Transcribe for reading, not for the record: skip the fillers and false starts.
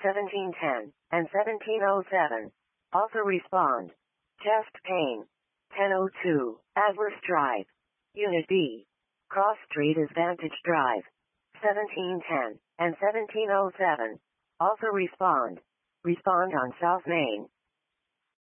1710, and 1707. Also respond. Chest pain. 1002, Adverse Drive. Unit B. Cross Street is Vantage Drive. 1710, and 1707. Also respond. Respond on South Main.